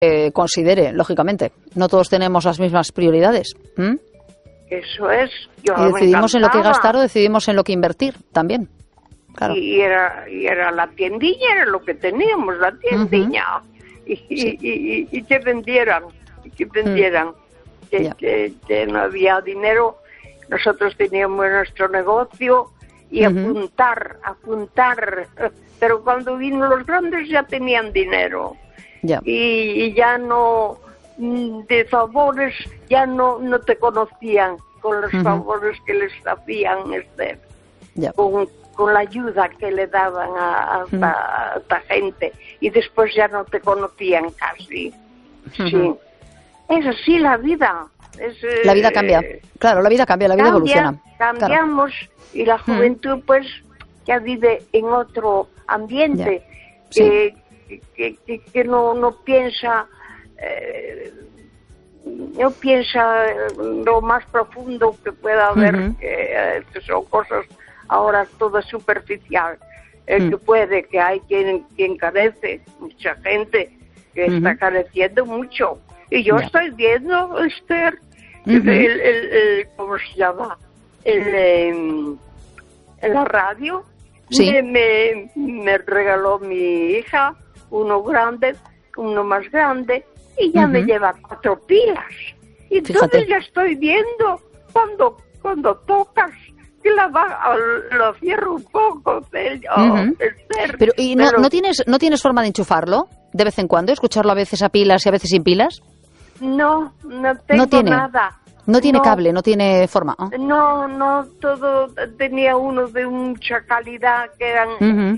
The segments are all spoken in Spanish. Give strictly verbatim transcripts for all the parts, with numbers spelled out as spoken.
eh, considere, lógicamente. No todos tenemos las mismas prioridades. ¿Mm? Eso es. Yo y decidimos me en lo que gastar o decidimos en lo que invertir también. Claro. Y era, y era la tiendilla, era lo que teníamos, la tiendilla. Uh-huh. Y, sí. y, y, y que vendieran, y que vendieran. Mm. Que, yeah. que, que no había dinero. Nosotros teníamos nuestro negocio y uh-huh. apuntar, apuntar. Pero cuando vino los grandes ya tenían dinero. Yeah. Y, y ya no, de favores, ya no, no te conocían con los uh-huh. favores que les hacían, Esther. Yeah. Con, con la ayuda que le daban a, a, uh-huh. a esta gente. Y después ya no te conocían casi. Uh-huh. Sí. Es así la vida. Es, la vida cambia. Eh, claro, la vida cambia, la vida cambia, evoluciona. Cambiamos claro. Y la juventud uh-huh. pues ya vive en otro ambiente. Yeah. Sí. Eh, que, que, que no, no piensa... Eh, no piensa lo más profundo que pueda haber, uh-huh. que, eh, que son cosas ahora todo superficial, el uh-huh. que puede, que hay quien, quien carece, mucha gente que uh-huh. está careciendo mucho. Y yo yeah. estoy viendo, Esther, uh-huh. el, el, el, ¿cómo se llama? El, eh, en la radio, sí. me, me, me regaló mi hija, uno grande, uno más grande, y ya uh-huh. me lleva cuatro pilas. Y entonces ya estoy viendo cuando, cuando tocas, que la va, lo cierro un poco. El, oh, uh-huh. el ser, pero, ¿y no, pero... ¿no, tienes, no tienes forma de enchufarlo de vez en cuando? ¿Escucharlo a veces a pilas y a veces sin pilas? No, no tengo no tiene, nada. No tiene no, cable, no tiene forma. ¿Oh? No, no, todo tenía uno de mucha calidad que eran uh-huh.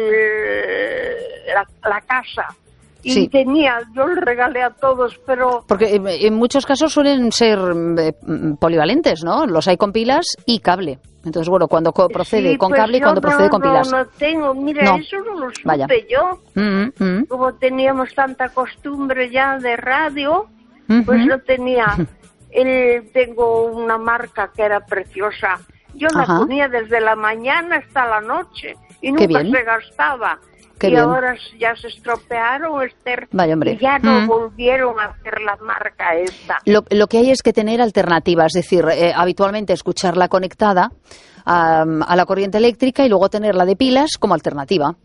el, la, la casa. Y sí. tenía, yo le regalé a todos, pero... Porque en muchos casos suelen ser eh, polivalentes, ¿no? Los hay con pilas y cable. Entonces, bueno, cuando co- procede sí, con pues cable y cuando no, procede con no, pilas. No, no tengo, mira, no. eso no lo supe Vaya. yo. Mm-hmm, mm-hmm. Como teníamos tanta costumbre ya de radio, mm-hmm. pues no tenía... El, tengo una marca que era preciosa. Yo la Ajá. ponía desde la mañana hasta la noche y nunca se gastaba. Qué y bien. Ahora ya se estropearon, Esther, Vaya, hombre. y ya no mm. volvieron a hacer la marca esta. Lo, lo que hay es que tener alternativas, es decir, eh, habitualmente escucharla conectada a, a la corriente eléctrica y luego tenerla de pilas como alternativa.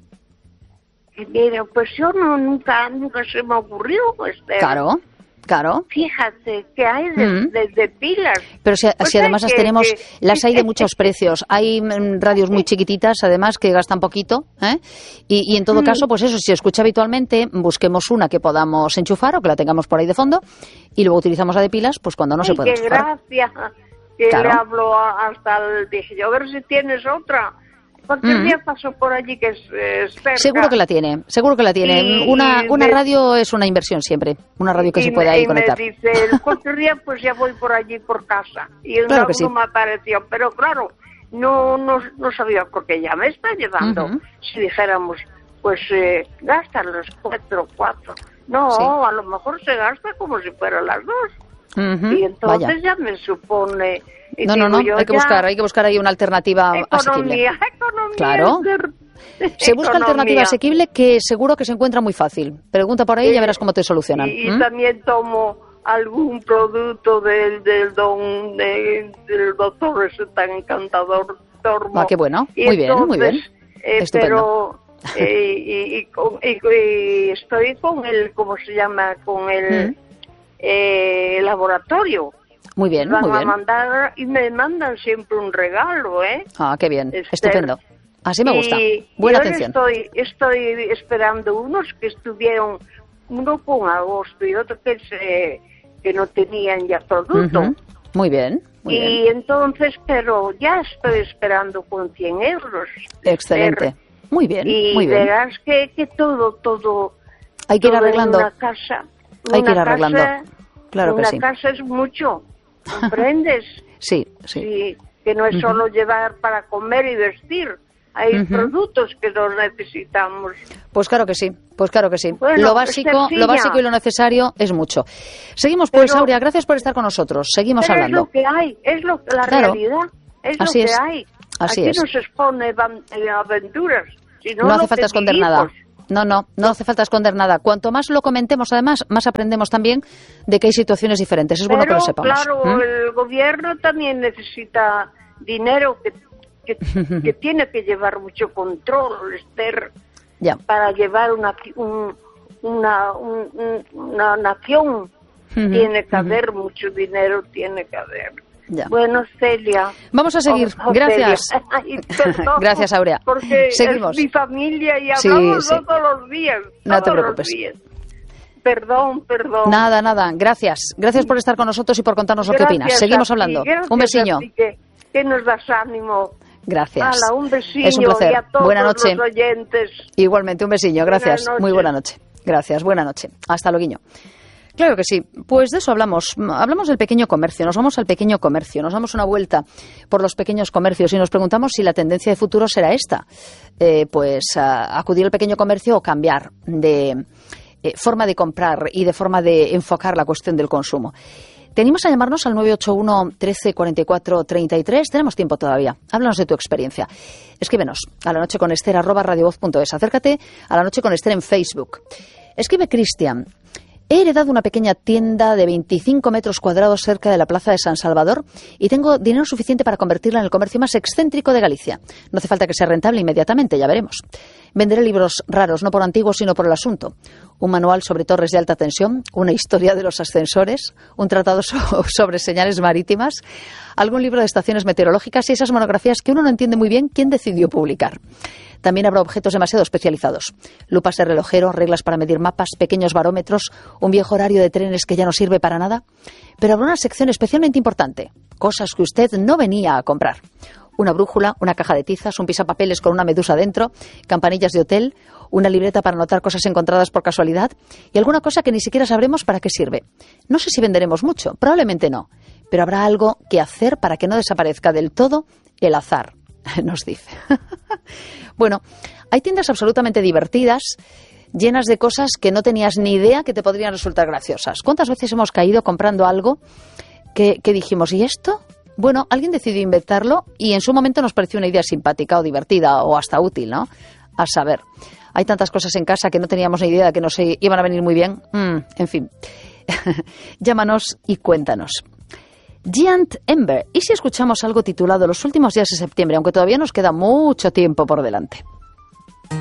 Mira, pues yo no, nunca, nunca se me ocurrió, Esther. Claro. Claro. Fíjate que hay de, mm. de, de pilas. Pero si, pues si además las que, tenemos, que... las hay de muchos precios. Hay radios muy chiquititas, además, que gastan poquito. ¿eh? Y, y en todo mm. caso, pues eso, si se escucha habitualmente, busquemos una que podamos enchufar o que la tengamos por ahí de fondo y luego utilizamos la de pilas, pues cuando no Ay, se puede qué enchufar. Gracias. Que claro. le hablo a, hasta el... Dije yo, a ver si tienes otra. Cualquier mm. día paso por allí que es, es cerca. Seguro que la tiene, seguro que la tiene. Y, una una me, radio es una inversión siempre, una radio que se puede ahí y conectar. Y me dice, cualquier día pues ya voy por allí por casa. Y claro que sí. me apareció, pero claro, no, no, no sabía por qué ya me está llevando. Uh-huh. Si dijéramos, pues eh, gastan los cuatro, cuatro. No, sí. a lo mejor se gasta como si fueran las dos. Uh-huh. Y entonces Vaya. ya me supone... Y no, no, no, hay que buscar, hay que buscar ahí una alternativa economía, asequible. Economía, claro. De... Se busca economía. alternativa asequible que seguro que se encuentra muy fácil. Pregunta por ahí y ya verás cómo te solucionan. Y, y ¿Mm? también tomo algún producto del, del don de, del doctor ese tan encantador Tormo. Ah, qué bueno. Y muy bien, entonces, muy bien. Eh, Estupendo. Pero eh, y, y, con, y, y estoy con el, ¿cómo se llama? Con el ¿Mm? eh, laboratorio. Muy bien, van muy bien. A mandar, y me mandan siempre un regalo, ¿eh? Ah, qué bien, Esther. Estupendo. Así me gusta. Y, Buena y atención. Estoy, estoy esperando unos que estuvieron, uno con agosto y otro que, se, que no tenían ya producto. Uh-huh. Muy bien, muy y bien. entonces, pero ya estoy esperando con cien euros. Excelente. Muy bien, y muy bien. Y verás que, que todo, todo... Hay que ir arreglando. Una casa, Hay una que ir arreglando. Casa, claro que una sí. Una casa es mucho. ¿Comprendes? sí, sí, sí. Que no es uh-huh. solo llevar para comer y vestir. Hay uh-huh. productos que los necesitamos. Pues claro que sí, pues claro que sí. Bueno, lo básico, lo básico y lo necesario es mucho. Seguimos pues, Pero, Aurea, gracias por estar con nosotros. Seguimos pero hablando. Es lo que hay, es lo, la claro. realidad, es Así lo es. que hay. Así Aquí es. no se expone aventuras. Si no, no hace falta esconder nada. no, no, no hace falta esconder nada. Cuanto más lo comentemos, además, más aprendemos también de que hay situaciones diferentes. Es Pero, bueno que lo sepamos. Claro, ¿Mm? el gobierno también necesita dinero que, que, que tiene que llevar mucho control, Esther, ya. para llevar una, un, una, un, una nación. Uh-huh, tiene que uh-huh. haber mucho dinero, tiene que haber. Ya. Bueno, Celia. Vamos a seguir. Oh, Gracias. Ay, perdón, Gracias, Aurea. Porque seguimos. Es mi familia y hablamos sí, sí. todos los días. No todos te preocupes. Los días. Perdón, perdón. Nada, nada. Gracias. Gracias por estar con nosotros y por contarnos Gracias lo que opinas. Seguimos hablando. Un besiño. Que, que nos das ánimo. Gracias. Hala, un besiño es un placer. Y a todos buena noche. Los oyentes. Igualmente, un besiño. Gracias. Buena Muy buena noche. Gracias. Buena noche. Hasta luego. Claro que sí. Pues de eso hablamos. Hablamos del pequeño comercio. Nos vamos al pequeño comercio. Nos damos una vuelta por los pequeños comercios y nos preguntamos si la tendencia de futuro será esta. Eh, pues a, acudir al pequeño comercio o cambiar de eh, forma de comprar y de forma de enfocar la cuestión del consumo. Te animas a llamarnos al nueve ocho uno, trece, cuarenta y cuatro, treinta y tres. Tenemos tiempo todavía. Háblanos de tu experiencia. Escríbenos a la noche con Esther arroba radiovoz punto es. Acércate a La Noche con Esther en Facebook. Escribe Cristian. He heredado una pequeña tienda de veinticinco metros cuadrados cerca de la plaza de San Salvador y tengo dinero suficiente para convertirla en el comercio más excéntrico de Galicia. No hace falta que sea rentable inmediatamente, ya veremos. Venderé libros raros, no por antiguos, sino por el asunto. Un manual sobre torres de alta tensión, una historia de los ascensores, un tratado so- sobre señales marítimas, algún libro de estaciones meteorológicas y esas monografías que uno no entiende muy bien quién decidió publicar. También habrá objetos demasiado especializados. Lupas de relojero, reglas para medir mapas, pequeños barómetros, un viejo horario de trenes que ya no sirve para nada. Pero habrá una sección especialmente importante. Cosas que usted no venía a comprar. Una brújula, una caja de tizas, un pisapapeles con una medusa dentro, campanillas de hotel, una libreta para anotar cosas encontradas por casualidad y alguna cosa que ni siquiera sabremos para qué sirve. No sé si venderemos mucho, probablemente no. Pero habrá algo que hacer para que no desaparezca del todo el azar, nos dice. Bueno, hay tiendas absolutamente divertidas, llenas de cosas que no tenías ni idea que te podrían resultar graciosas. ¿Cuántas veces hemos caído comprando algo que, que dijimos, ¿y esto? Bueno, alguien decidió inventarlo y en su momento nos pareció una idea simpática o divertida o hasta útil, ¿no? A saber, hay tantas cosas en casa que no teníamos ni idea de que nos iban a venir muy bien. Mm, en fin, llámanos y cuéntanos. Giant Ember. ¿Y si escuchamos algo titulado Los últimos días de septiembre, aunque todavía nos queda mucho tiempo por delante?